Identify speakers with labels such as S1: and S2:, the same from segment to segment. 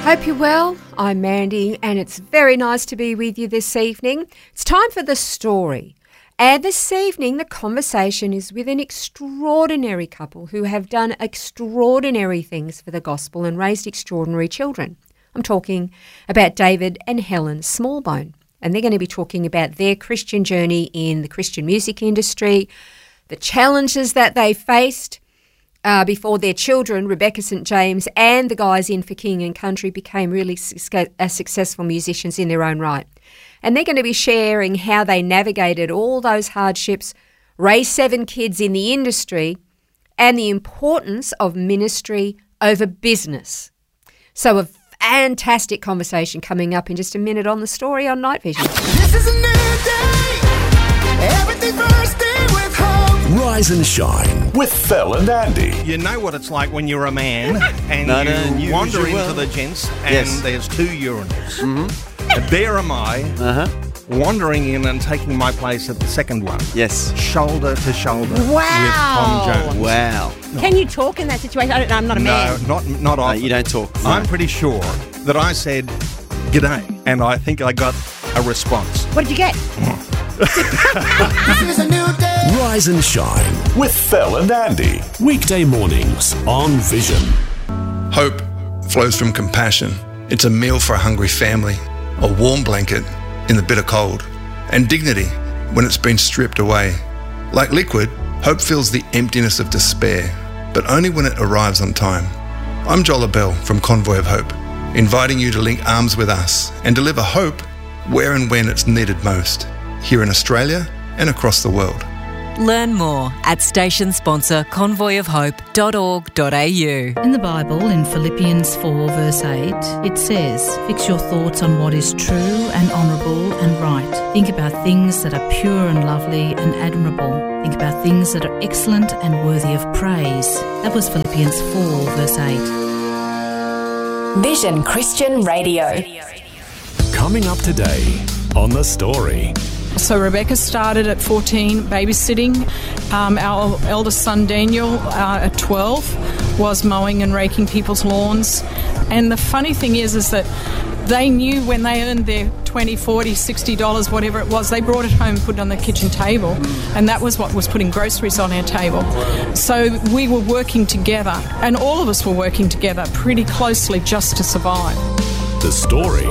S1: Hope you're well. I'm Mandy, and it's very nice to be with you this evening. It's time for The Story. And this evening, the conversation is with an extraordinary couple who have done extraordinary things for the gospel and raised extraordinary children. I'm talking about David and Helen Smallbone, and they're going to be talking about their Christian journey in the Christian music industry, the challenges that they faced before their children, Rebecca St. James and the guys in For King and Country, became really successful musicians in their own right. And they're going to be sharing how they navigated all those hardships, raised 7 kids in the industry, and the importance of ministry over business. So a fantastic conversation coming up in just a minute on The Story on Night Vision.
S2: This is a new day, everything bursting with hope.
S3: Rise and shine with Phil and Andy.
S4: You know what it's like when you're a man and you wander into the gents and there's 2 urinals. Mm-hmm. There am I, wandering in and taking my place at the second one.
S5: Yes.
S4: Shoulder to shoulder with Tom Jones.
S5: Wow.
S6: Can you talk in that situation? I don't know, I'm not a man.
S4: No, not often.
S5: You don't talk. No.
S4: I'm pretty sure that I said, "G'day," and I think I got a response.
S6: What did you get?
S2: This is a new day.
S3: Rise and shine with Phil and Andy. Weekday mornings on Vision.
S7: Hope flows from compassion. It's a meal for a hungry family, a warm blanket in the bitter cold, and dignity when it's been stripped away. Like liquid, hope fills the emptiness of despair, but only when it arrives on time. I'm Joel Bell from Convoy of Hope, inviting you to link arms with us and deliver hope where and when it's needed most, here in Australia and across the world.
S8: Learn more at station sponsor convoyofhope.org.au.
S9: In the Bible, in Philippians 4 verse 8, it says, "Fix your thoughts on what is true and honourable and right. Think about things that are pure and lovely and admirable. Think about things that are excellent and worthy of praise." That was Philippians 4 verse 8.
S10: Vision Christian Radio.
S3: Coming up today on The Story.
S11: So Rebecca started at 14 babysitting. Our eldest son Daniel at 12 was mowing and raking people's lawns. And the funny thing is that they knew when they earned their $20, $40, $60, whatever it was, they brought it home and put it on the kitchen table. And that was what was putting groceries on our table. So we were working together, and all of us were working together pretty closely just to survive.
S3: The Story.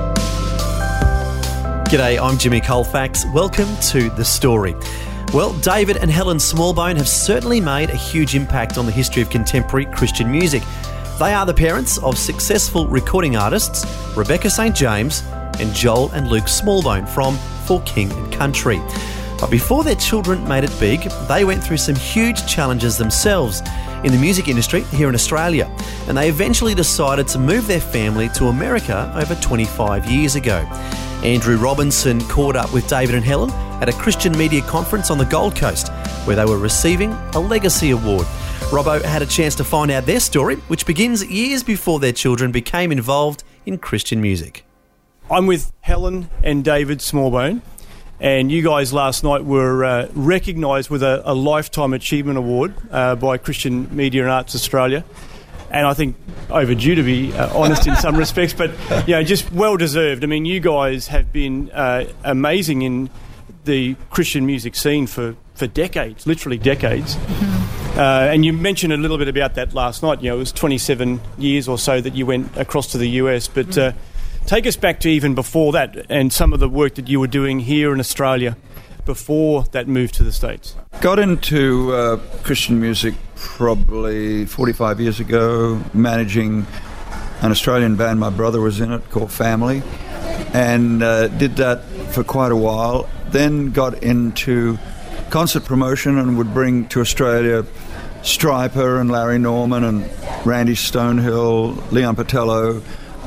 S5: G'day, I'm Jimmy Colfax. Welcome to The Story. Well, David and Helen Smallbone have certainly made a huge impact on the history of contemporary Christian music. They are the parents of successful recording artists Rebecca St. James and Joel and Luke Smallbone from For King and Country. But before their children made it big, they went through some huge challenges themselves in the music industry here in Australia, and they eventually decided to move their family to America over 25 years ago. Andrew Robinson caught up with David and Helen at a Christian media conference on the Gold Coast, where they were receiving a Legacy Award. Robbo had a chance to find out their story, which begins years before their children became involved in Christian music.
S12: I'm with Helen and David Smallbone, and you guys last night were recognised with a Lifetime Achievement Award by Christian Media and Arts Australia. And I think overdue, to be honest, in some respects, but just well deserved. I mean, you guys have been amazing in the Christian music scene for decades, literally decades. Mm-hmm. And you mentioned a little bit about that last night. It was 27 years or so that you went across to the US, but take us back to even before that and some of the work that you were doing here in Australia before that move to the States.
S13: Got into Christian music probably 45 years ago, managing an Australian band. My brother was in it, called Family, and did that for quite a while. Then got into concert promotion and would bring to Australia Stryper and Larry Norman and Randy Stonehill, Leon Patello.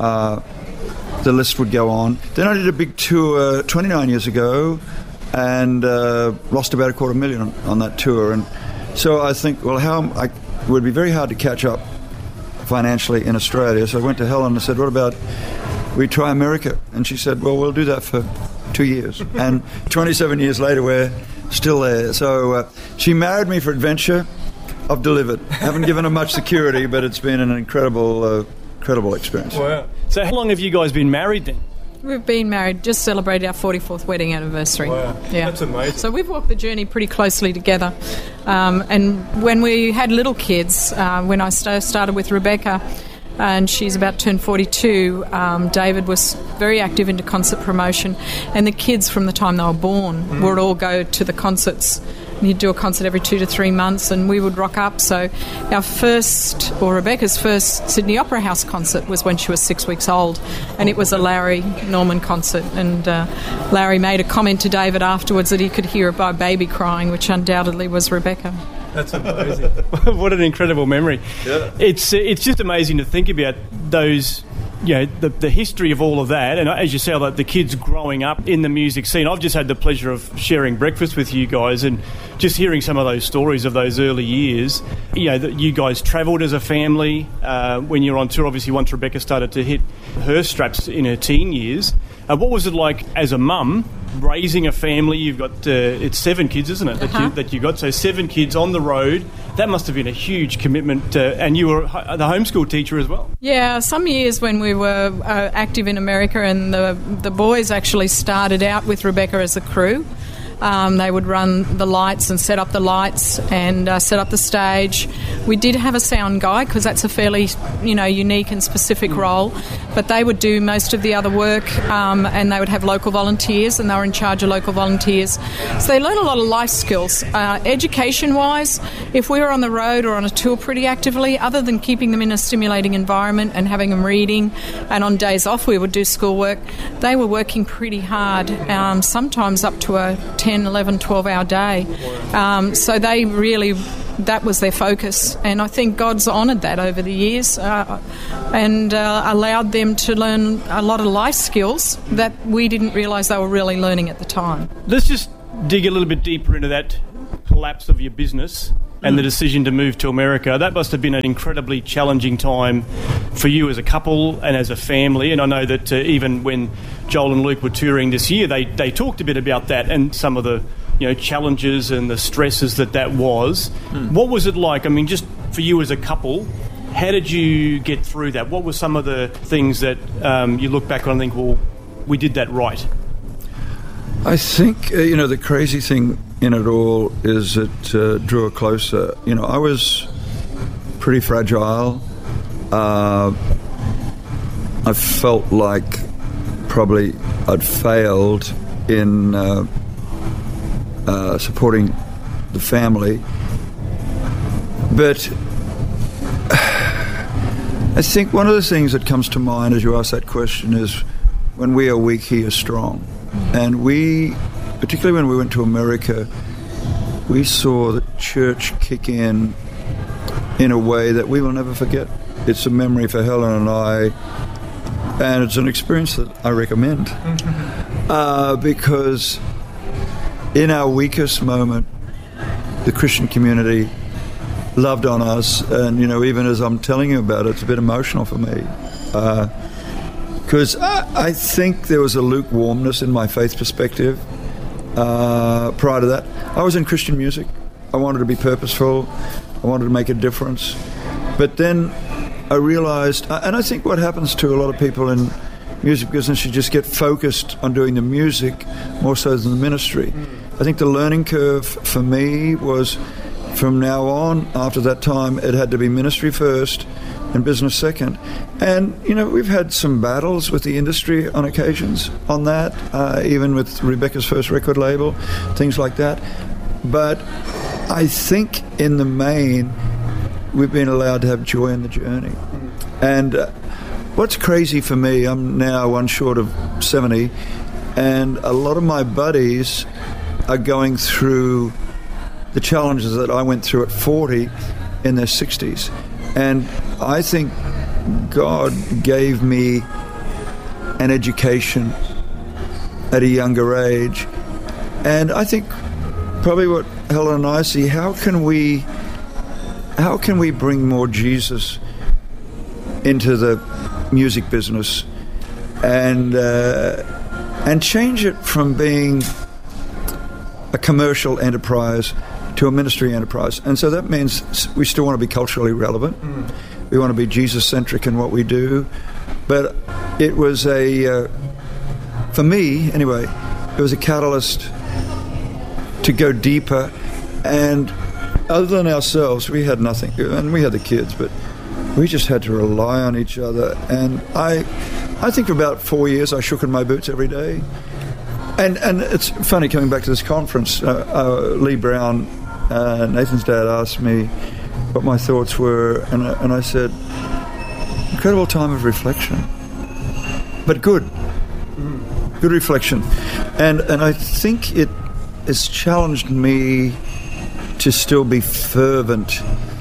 S13: The list would go on. Then I did a big tour 29 years ago and lost about $250,000 on that tour. And so I think, it would be very hard to catch up financially in Australia. So I went to Helen and said, what about we try America? And she said, well, we'll do that for 2 years. And 27 years later, we're still there. So she married me for adventure. I've delivered. Haven't given her much security, but it's been an incredible incredible experience.
S12: Wow. So how long have you guys been married then?
S11: We've been married, just celebrated our 44th wedding anniversary.
S12: Wow,
S11: yeah.
S12: That's amazing.
S11: So we've walked the journey pretty closely together. And when we had little kids, when I started with Rebecca, and she's about turned 42, David was very active into concert promotion, and the kids from the time they were born would all go to the concerts. He'd do a concert every 2 to 3 months, and we would rock up. So Rebecca's first Sydney Opera House concert was when she was 6 weeks old, and it was a Larry Norman concert. And Larry made a comment to David afterwards that he could hear a baby crying, which undoubtedly was Rebecca.
S12: That's amazing. What an incredible memory. Yeah. It's just amazing to think about those, the history of all of that. And as you say, like the kids growing up in the music scene. I've just had the pleasure of sharing breakfast with you guys and just hearing some of those stories of those early years. That you guys travelled as a family when you were on tour. Obviously, once Rebecca started to hit her straps in her teen years. What was it like as a mum raising a family? You've got it's 7 kids, isn't it? That you got, so 7 kids on the road. That must have been a huge commitment. And you were the homeschool teacher as well.
S11: Yeah, some years when we were active in America, and the boys actually started out with Rebecca as a crew. They would run the lights and set up the lights and set up the stage. We did have a sound guy because that's a fairly, unique and specific role. But they would do most of the other work, and they would have local volunteers, and they were in charge of local volunteers. So they learned a lot of life skills. Education-wise, if we were on the road or on a tour pretty actively, other than keeping them in a stimulating environment and having them reading, and on days off we would do schoolwork, they were working pretty hard, sometimes up to a 10, 11, 12-hour day. So they really, that was their focus. And I think God's honoured that over the years and allowed them to learn a lot of life skills that we didn't realise they were really learning at the time.
S12: Let's just dig a little bit deeper into that collapse of your business and the decision to move to America. That must have been an incredibly challenging time for you as a couple and as a family. And I know that even when Joel and Luke were touring this year, they talked a bit about that and some of the challenges and the stresses that was. What was it like? I mean, just for you as a couple, how did you get through that? What were some of the things that you look back on and think, well, we did that right?
S13: I think, the crazy thing in it all is it drew it closer. I was pretty fragile. I felt like probably I'd failed in supporting the family. But I think one of the things that comes to mind as you ask that question is when we are weak, he is strong. And we, particularly when we went to America, we saw the church kick in a way that we will never forget. It's a memory for Helen and I, and it's an experience that I recommend. Because in our weakest moment, the Christian community loved on us, and even as I'm telling you about it, it's a bit emotional for me. Because I think there was a lukewarmness in my faith perspective prior to that. I was in Christian music. I wanted to be purposeful. I wanted to make a difference. But then I realized, and I think what happens to a lot of people in music business, you just get focused on doing the music more so than the ministry. I think the learning curve for me was from now on, after that time, it had to be ministry first and business second. And, we've had some battles with the industry on occasions on that, even with Rebecca's first record label, things like that. But I think in the main, we've been allowed to have joy in the journey. And what's crazy for me, I'm now one short of 70, and a lot of my buddies are going through the challenges that I went through at 40 in their 60s. And I think God gave me an education at a younger age. And I think probably what Helen and I see, how can we bring more Jesus into the music business and change it from being a commercial enterprise to a ministry enterprise. And so that means we still want to be culturally relevant. We want to be Jesus-centric in what we do. But it was for me anyway, it was a catalyst to go deeper. And other than ourselves, we had nothing. And we had the kids, but we just had to rely on each other. And I think for about 4 years I shook in my boots every day. And it's funny, coming back to this conference, Lee Brown, Nathan's dad, asked me what my thoughts were, and I said, incredible time of reflection. But good reflection. And I think it has challenged me to still be fervent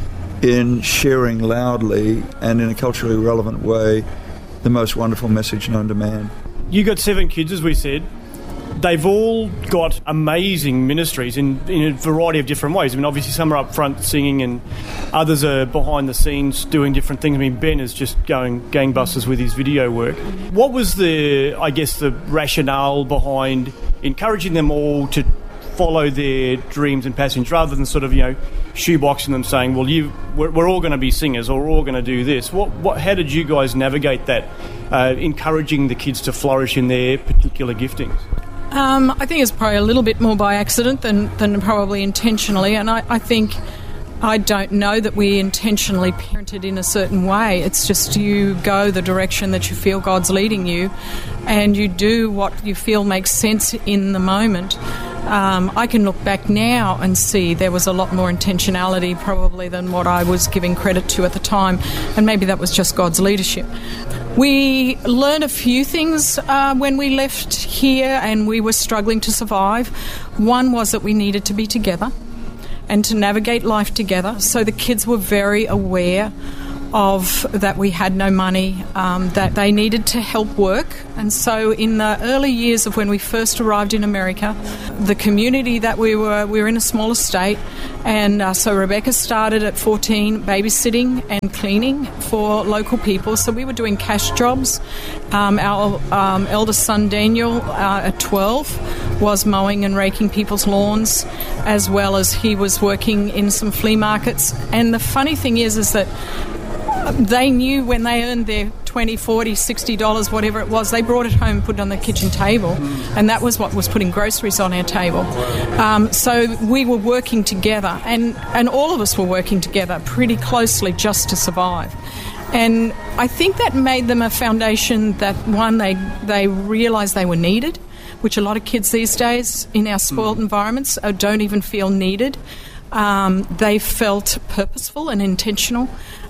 S13: in sharing loudly and in a culturally relevant way the most wonderful message known to man.
S12: You got 7 kids, as we said. They've all got amazing ministries in a variety of different ways. I mean, obviously some are up front singing and others are behind the scenes doing different things. I mean, Ben is just going gangbusters with his video work. What was the rationale behind encouraging them all to follow their dreams and passions rather than sort of, shoeboxing them saying, well, we're all going to be singers or we're all going to do this? How did you guys navigate that, encouraging the kids to flourish in their particular giftings?
S11: I think it's probably a little bit more by accident than probably intentionally, and I think I don't know that we intentionally parented in a certain way. It's just you go the direction that you feel God's leading you, and you do what you feel makes sense in the moment. I can look back now and see there was a lot more intentionality probably than what I was giving credit to at the time, and maybe that was just God's leadership. We learned a few things when we left here and we were struggling to survive. One was that we needed to be together and to navigate life together. So the kids were very aware of that we had no money, that they needed to help work. And so in the early years of when we first arrived in America, the community that we were in a smaller state, and so Rebecca started at 14 babysitting and cleaning for local people. So we were doing cash jobs. Our eldest son Daniel at 12 was mowing and raking people's lawns, as well as he was working in some flea markets. And the funny thing is that they knew when they earned their $20, $40, $60, whatever it was, they brought it home and put it on the kitchen table, and that was what was putting groceries on our table. So we were working together, and all of us were working together pretty closely just to survive. And I think that made them a foundation that, one, they realised they were needed, which a lot of kids these days in our spoiled environments don't even feel needed. They felt purposeful and intentional.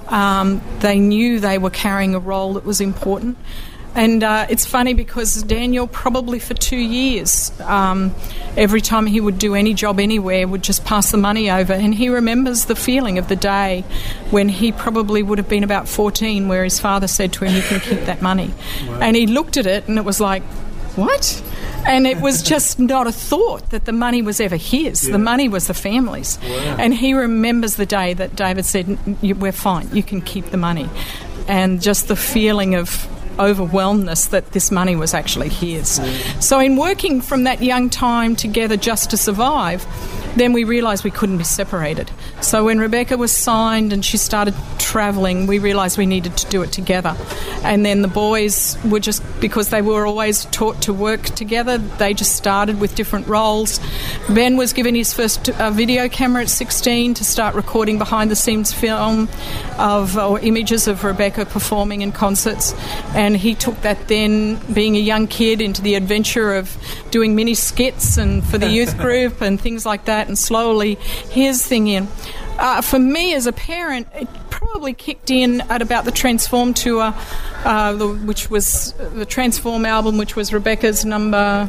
S11: They knew they were carrying a role that was important. And it's funny because Daniel probably for 2 years, every time he would do any job anywhere, would just pass the money over. And he remembers the feeling of the day when he probably would have been about 14, where his father said to him, "You can keep that money." Wow. And he looked at it and it was like, what? And it was just not a thought that the money was ever his. Yeah. The money was the family's. Wow. And he remembers the day that David said, "We're fine, you can keep the money." And just the feeling of overwhelmedness that this money was actually his. Yeah. So in working from that young time together just to survive, then we realised we couldn't be separated. So when Rebecca was signed and she started travelling, we realised we needed to do it together. And then the boys were just, because they were always taught to work together, they just started with different roles. Ben was given his first video camera at 16 to start recording behind-the-scenes film or images of Rebecca performing in concerts. And he took that then, being a young kid, into the adventure of doing mini skits and for the youth group and things like that, and slowly his thing in. For me as a parent, it probably kicked in at about the Transform tour, which was the Transform album, which was Rebecca's number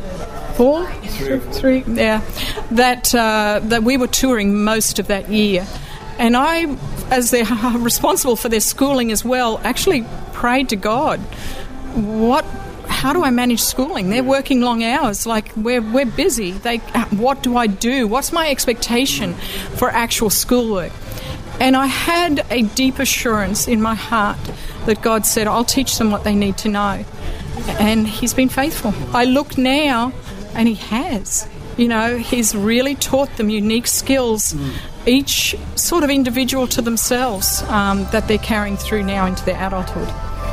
S11: 4? 3, yeah. That we were touring most of that year. And I, as they're responsible for their schooling as well, actually prayed to God, how do I manage schooling? They're working long hours. Like, we're busy. What do I do? What's my expectation for actual schoolwork? And I had a deep assurance in my heart that God said, I'll teach them what they need to know. And He's been faithful. I look now, and He has. You know, He's really taught them unique skills each sort of individual to themselves that they're carrying through now into their adulthood.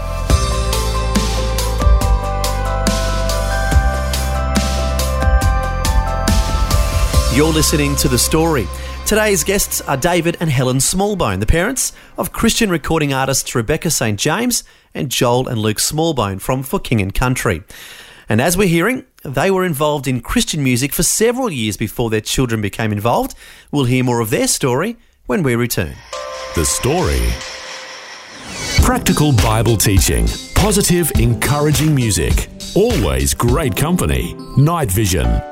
S5: You're listening to The Story. Today's guests are David and Helen Smallbone, the parents of Christian recording artists Rebecca St. James and Joel and Luke Smallbone from For King and Country. And as we're hearing, they were involved in Christian music for several years before their children became involved. We'll hear more of their story when we return.
S3: The Story. Practical Bible teaching, positive, encouraging music, always great company. Night Vision.